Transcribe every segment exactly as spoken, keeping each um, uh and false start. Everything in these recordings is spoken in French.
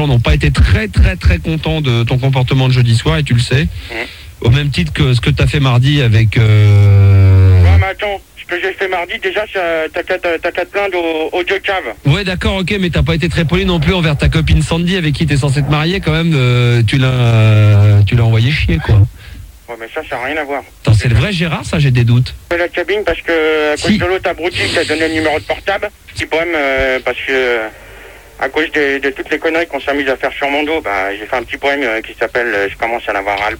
gens n'ont pas été très très très contents de ton comportement de jeudi soir et tu le sais. Mmh. Au même titre que ce que tu as fait mardi avec... Euh... Ouais mais attends, ce que j'ai fait mardi déjà t'as qu'à te plaindre aux, aux deux caves. Ouais d'accord ok mais t'as pas été très poli non plus envers ta copine Sandy avec qui t'es censé te marier quand même. Euh, tu l'as euh, tu l'as envoyé chier quoi. Ouais mais ça ça n'a rien à voir. Attends c'est le vrai Gérard ça j'ai des doutes. La cabine parce que à cause si. de l'autre abruti qui t'a donné le numéro de portable. Petit problème euh, parce que... Euh, à cause de, de toutes les conneries qu'on s'amuse à faire sur mon dos, bah, j'ai fait un petit poème euh, qui s'appelle euh, « Je commence à en avoir ras-le-bol ».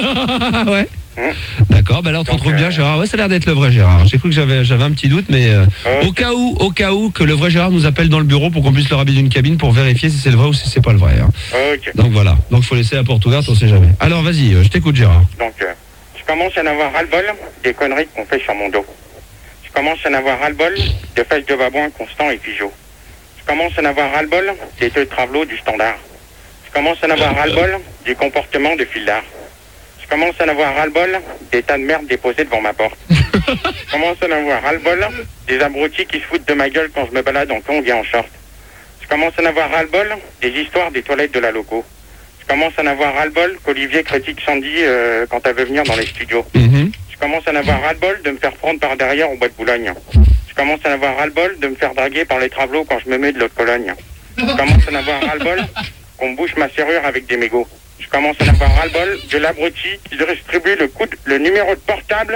Ouais. Hum. D'accord, bah alors on te retrouve euh... bien Gérard. Ouais, ça a l'air d'être le vrai Gérard. J'ai cru que j'avais j'avais un petit doute, mais euh, euh... au cas où, au cas où que le vrai Gérard nous appelle dans le bureau pour qu'on puisse le rhabiller d'une cabine pour vérifier si c'est le vrai ou si c'est pas le vrai. Hein. Okay. Donc voilà. Donc faut laisser la porte ouverte, on sait jamais. Alors vas-y, euh, je t'écoute Gérard. Donc euh, je commence à en avoir ras-le-bol des conneries qu'on fait sur mon dos. Je commence à en avoir ras-le-bol de fesses de babouin Constant et Pigeot. Je commence à en avoir ras-le-bol des deux travelots du standard. Je commence à en avoir ras-le-bol du comportement de Fildard. Je commence à en avoir ras-le-bol des tas de merde déposés devant ma porte. Je commence à en avoir ras-le-bol des abrutis qui se foutent de ma gueule quand je me balade en tongs et en short. Je commence à en avoir ras-le-bol des histoires des toilettes de la loco. Je commence à en avoir ras-le-bol qu'Olivier critique Sandy euh, quand elle veut venir dans les studios. Mm-hmm. Je commence à en avoir ras-le-bol de me faire prendre par derrière au bois de Boulogne. Je commence à en avoir ras-le-bol de me faire draguer par les travelots quand je me mets de l'autre Cologne. Je commence à en avoir ras-le-bol qu'on me bouche ma serrure avec des mégots. Je commence à en avoir ras-le-bol de l'abruti qui distribue le, coup de, le numéro de portable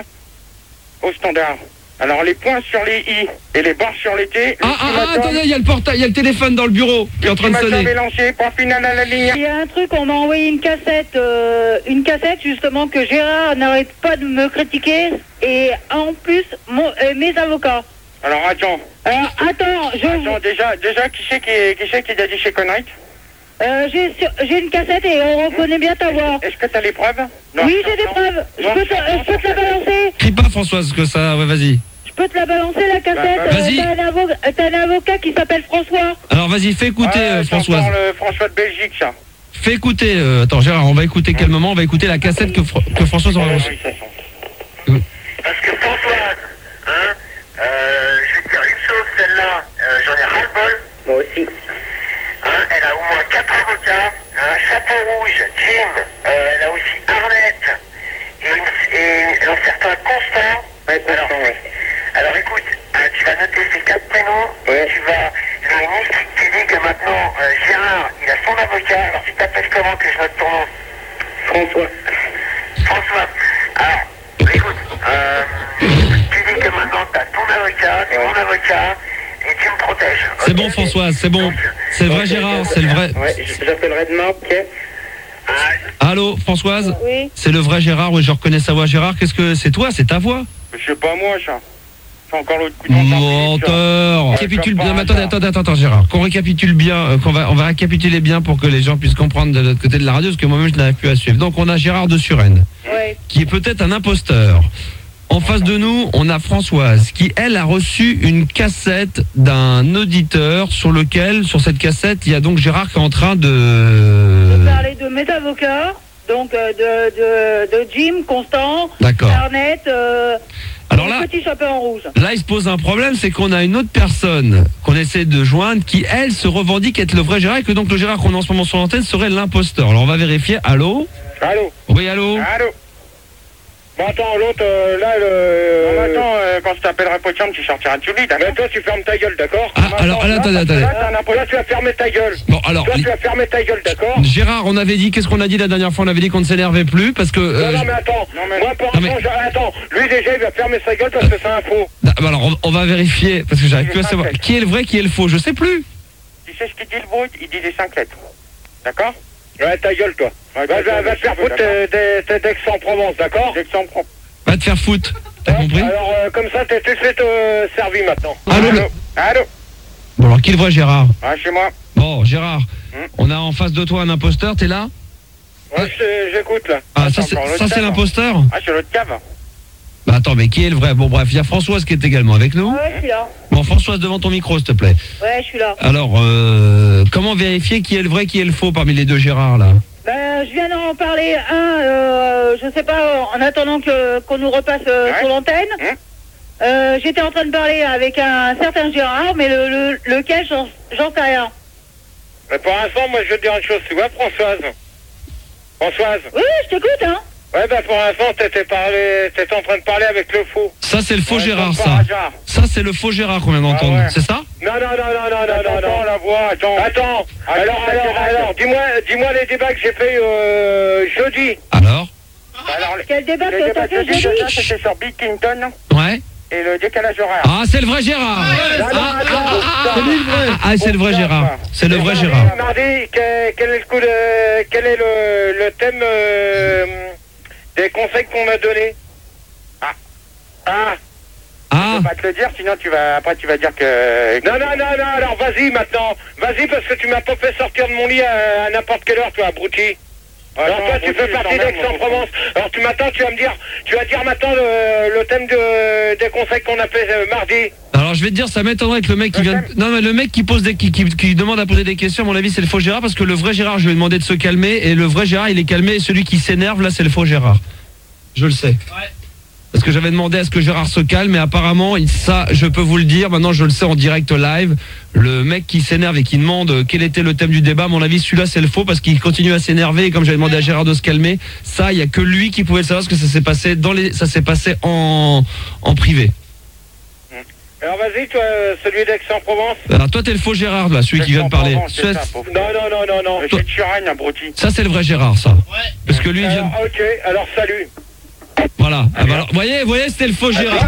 au standard. Alors les points sur les i et les barres sur les t. Ah, ah, ah attendez, il y a le portable, il y a le téléphone dans le bureau qui est en train de sonner. Lancé, point final à la ligne. Il y a un truc, on m'a envoyé une cassette, euh, une cassette justement que Gérard n'arrête pas de me critiquer et en plus mon, euh, mes avocats. Alors attends. Alors attends, je. Attends, déjà, déjà qui c'est qui, qui, c'est qui t'a dit chez Connery? Euh, j'ai, j'ai une cassette et on reconnaît bien ta voix. Est-ce que t'as les preuves? Non, oui, j'ai des preuves. Je peux, te, euh, je peux te la balancer. Crie pas Françoise que ça, ouais vas-y. Je peux te la balancer la cassette. Bah, bah, vas-y. Euh, t'as, un avocat, t'as un avocat qui s'appelle François. Alors vas-y, fais écouter ah, euh, Françoise. Le François de Belgique ça. Fais écouter, euh, attends Gérard, on va écouter quel moment? On va écouter la cassette que, que Françoise aura reçue. Oui, parce que Françoise, hein, euh, je vais te dire une chose, celle-là, euh, j'en ai ras-le-bol. Moi aussi. Hein, elle a au moins quatre avocats, un chapeau rouge, Jim, euh, elle a aussi Arlette, et, et un certain Constant. Ouais, alors, ouais. alors écoute, hein, tu vas noter ces quatre prénoms, ouais. Tu vas, le ministre qui dit que maintenant, euh, Gérard, il a son avocat, alors tu t'appelles comment que je note ton nom? François. François. Alors, écoute, euh, tu dis que maintenant tu as ton avocat, c'est mon avocat, et tu me protèges. C'est okay. Bon Françoise, c'est bon. C'est le vrai okay, Gérard, c'est le vrai. Ouais, j'appellerai demain, ok. Ah. Allô Françoise? Oui. C'est le vrai Gérard, oui je reconnais sa voix. Gérard, qu'est-ce que c'est toi? C'est ta voix? Je sais pas moi ça. C'est encore l'autre coup de menteur. Récapitule bien, mais attendez, attendez, attends, Gérard. Qu'on récapitule bien, euh, qu'on va, on va récapituler bien pour que les gens puissent comprendre de l'autre côté de la radio, parce que moi-même je n'arrive plus à suivre. Donc on a Gérard de Suresnes, ouais. qui est peut-être un imposteur. En face de nous, on a Françoise, qui elle a reçu une cassette d'un auditeur sur lequel, sur cette cassette, il y a donc Gérard qui est en train de... de parler de mes avocats, donc euh, de, de, de Jim, Constant, Arnett, euh, alors là, petit chapeau en rouge. Là, il se pose un problème, c'est qu'on a une autre personne qu'on essaie de joindre qui, elle, se revendique être le vrai Gérard et que donc le Gérard qu'on a en ce moment sur l'antenne serait l'imposteur. Alors on va vérifier. Allô? Allô? Oui, allô? Allô? Bon, attends, l'autre, euh, là, le... Non, attends, euh, quand je t'appellerai Potium, tu sortiras de lit, d'accord? Mais toi, tu fermes ta gueule, d'accord? Ah, attends, alors, là, attendez, attendez. Là, là, tu vas fermer ta gueule. Bon, alors... Toi, tu vas fermer ta gueule, d'accord? Gérard, on avait dit, qu'est-ce qu'on a dit la dernière fois? On avait dit qu'on ne s'énervait plus, parce que... Euh, non, non, mais attends, non, mais... moi, pour l'instant, mais... attends, lui, déjà, il va fermer sa gueule parce que c'est un faux. Bah, alors, on, on va vérifier, parce que j'arrive plus à savoir. Qui est le vrai, qui est le faux? Je sais plus. Tu sais ce qu'il dit, le brut? Il dit des cinq lettres. D'accord? Ouais, ta gueule, toi. Ouais, va, va, va te faire foutre d'Aix-en-Provence, d'accord? D'Aix-en-Provence. Va te faire foutre, t'as ouais, compris? Alors, euh, comme ça, t'es tout de suite euh, servi maintenant. Allô? Allô? Allô? Bon, alors, qui le voit, Gérard? Ah, chez moi. Bon, Gérard, hum. on a en face de toi un imposteur, t'es là? Ouais, j'écoute, là. Ah, ça, c'est, ça, c'est l'imposteur? Ah, c'est l'autre cave. Bah, attends, mais qui est le vrai? Bon, bref, il y a Françoise qui est également avec nous. Ouais, je suis là. Bon, Françoise, devant ton micro, s'il te plaît. Ouais, je suis là. Alors, euh, comment vérifier qui est le vrai, qui est le faux parmi les deux Gérard, là? Ben, je viens d'en parler un, euh, je sais pas, en attendant que, qu'on nous repasse euh, ouais. sur l'antenne. Mmh. Euh, j'étais en train de parler avec un certain Gérard, mais le, le, lequel, j'en, j'en sais rien. Euh, Mais pour l'instant, moi, je veux te dire une chose, tu vois, Françoise Françoise Oui, je t'écoute, hein. Ouais, bah, pour l'instant, t'étais parlé... t'étais en train de parler avec le faux. Ça, c'est le faux Ouais, Gérard, comme ça. par hasard. Ça, c'est le faux Gérard qu'on vient d'entendre. Ah ouais. C'est ça? Non, non, non, non, non, non, non, non. la voix, attends. Attends, Attends, alors, alors, attends. alors, dis-moi, dis-moi les débats que j'ai fait euh, jeudi. Alors? Alors, Quel débat le que débat t'as fait de jeudi, jeudi? c'était sur Bill Clinton Ouais. et le décalage horaire. Ah, c'est le vrai Gérard. Non, non, Ah, attends, ah, ah, c'est lui le vrai. ah, c'est le vrai Bon, Gérard. ça. C'est le vrai Mardi, Gérard. Mardi, que- quel est le coup de, quel est le, le thème euh, des conseils qu'on m'a donné? Ah, ah. Ah, Je vais pas te le dire, sinon tu vas, après tu vas dire que... Non, non, non, non, alors vas-y maintenant. Vas-y parce que tu m'as pas fait sortir de mon lit à, à n'importe quelle heure, toi, abruti. Alors Attends, toi, tu abruti, fais je partie t'emmerde, d'Aix-en-Provence. Alors tu m'attends, tu vas me dire, tu vas dire maintenant le, le thème de, des conseils qu'on a fait euh, mardi. alors je vais te dire, ça m'étonnerait que le mec qui vient. de- Non, mais le mec qui pose des, qui, qui, qui demande à poser des questions, à mon avis, c'est le faux Gérard, parce que le vrai Gérard, je lui ai demandé de se calmer, et le vrai Gérard, il est calmé, et celui qui s'énerve, là, c'est le faux Gérard. Je le sais. Parce que j'avais demandé à ce que Gérard se calme, mais apparemment, il- ça, je peux vous le dire, maintenant je le sais en direct live, le mec qui s'énerve et qui demande euh, quel était le thème du débat, à mon avis, celui-là, c'est le faux, parce qu'il continue à s'énerver, et comme j'avais demandé à Gérard de se calmer, ça, il y a que lui qui pouvait le savoir, parce que ça s'est passé dans les, ça s'est passé en, en privé. Alors vas-y, toi, celui d'Aix-en-Provence. Alors toi, t'es le faux Gérard, là, celui qui vient de parler. Aix-en-Provence, c'est Ça, ça, pauvre. Non, non, non, non, non. J'ai de Chiragne, abruti. ça, c'est le vrai Gérard, ça. Parce que lui, il vient. Alors, ok, alors salut. Voilà. Ah, bah alors, voyez, voyez, c'était le faux Gérard.